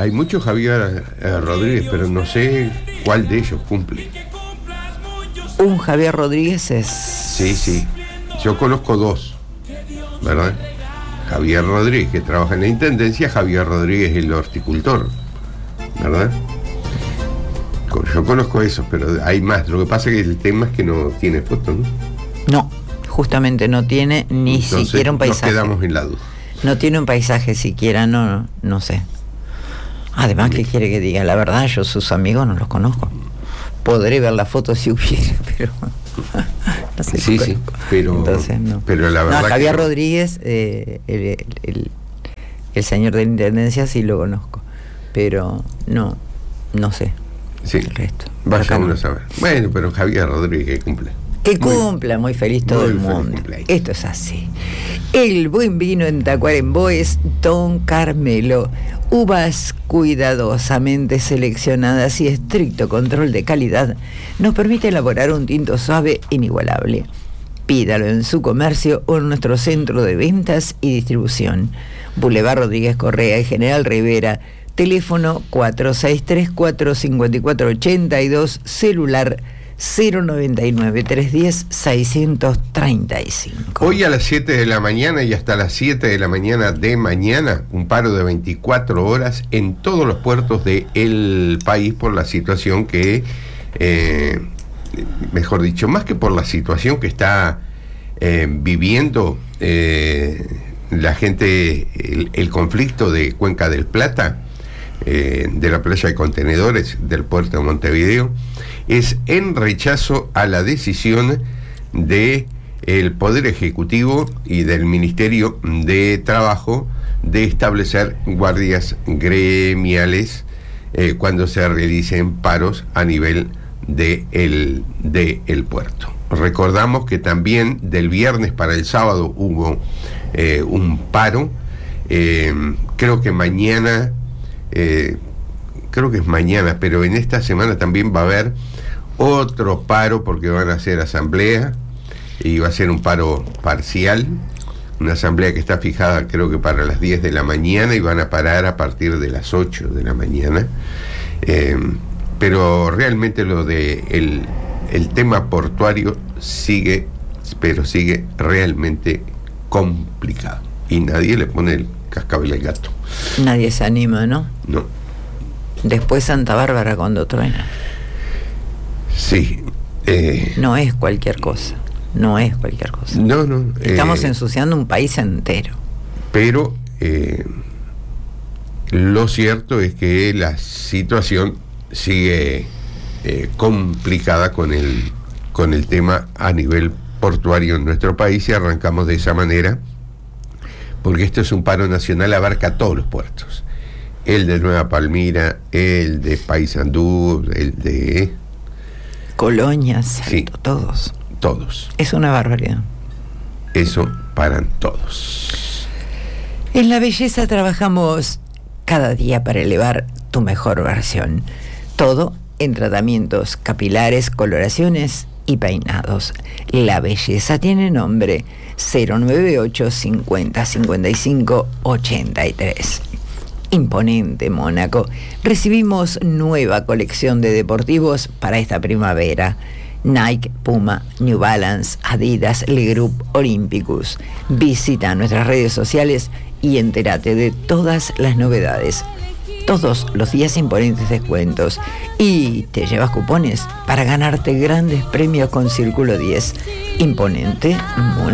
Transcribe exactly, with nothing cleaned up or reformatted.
hay muchos Javier eh, Rodríguez, pero no sé cuál de ellos cumple. Un Javier Rodríguez es... Sí, sí. Yo conozco dos, ¿verdad? Javier Rodríguez, que trabaja en la Intendencia, Javier Rodríguez, el horticultor, ¿verdad? Yo conozco esos, pero hay más. Lo que pasa es que el tema es que no tiene foto, ¿no? No, justamente no tiene ni Entonces, siquiera un paisaje. Nos quedamos en la duda. No tiene un paisaje siquiera, no, no, no sé. Además, ¿qué quiere que diga? La verdad, yo sus amigos no los conozco. Podré ver la foto si hubiera, pero no sé. Sí, sí, pero, entonces, no. pero la verdad no, Javier que... Rodríguez, eh, el, el, el, el señor de la Intendencia, sí lo conozco, pero no, no sé. Sí, el resto. Vaya uno a saber. Bueno, pero Javier Rodríguez que cumple. Que cumpla, muy, muy feliz todo el mundo. Esto es así. El buen vino en Tacuarembó es Don Carmelo. Uvas cuidadosamente seleccionadas y estricto control de calidad nos permite elaborar un tinto suave e inigualable. Pídalo en su comercio o en nuestro centro de ventas y distribución. Boulevard Rodríguez Correa y General Rivera. Teléfono cuatro seis tres, cuatro cinco cuatro, ocho dos, celular cero noventa y nueve, trescientos diez, seiscientos treinta y cinco. Hoy a las siete de la mañana y hasta las siete de la mañana de mañana, un paro de veinticuatro horas en todos los puertos del país por la situación que, eh, mejor dicho, más que por la situación que está eh, viviendo eh, la gente, el, el conflicto de Cuenca del Plata, eh, de la playa de contenedores del puerto de Montevideo, es en rechazo a la decisión del Poder Ejecutivo y del Ministerio de Trabajo de establecer guardias gremiales eh, cuando se realicen paros a nivel de el, de el puerto. Recordamos que también del viernes para el sábado hubo eh, un paro. Eh, creo que mañana, eh, creo que es mañana, pero en esta semana también va a haber otro paro porque van a hacer asamblea y va a ser un paro parcial, una asamblea que está fijada creo que para las diez de la mañana y van a parar a partir de las ocho de la mañana. Eh, pero realmente lo de el, el tema portuario sigue, pero sigue realmente complicado y nadie le pone el cascabel al gato. Nadie se anima, ¿no? No. Después Santa Bárbara cuando truena. Sí. Eh, no es cualquier cosa. No es cualquier cosa. No, no. Estamos eh, ensuciando un país entero. Pero eh, lo cierto es que la situación sigue eh, complicada con el, con el tema a nivel portuario en nuestro país y arrancamos de esa manera porque esto es un paro nacional, abarca todos los puertos. El de Nueva Palmira, el de Paysandú, el de... Colonia, Salto, sí, todos. Todos. Es una barbaridad. Eso paran todos. En la belleza trabajamos cada día para elevar tu mejor versión. Todo en tratamientos capilares, coloraciones y peinados. La belleza tiene nombre cero nueve ocho cincuenta cincuenta y cinco ochenta y tres. Imponente Mónaco. Recibimos nueva colección de deportivos para esta primavera. Nike, Puma, New Balance, Adidas, Le Group, Olympicus. Visita nuestras redes sociales y entérate de todas las novedades. Todos los días imponentes descuentos. Y te llevas cupones para ganarte grandes premios con Círculo diez. Imponente Mónaco.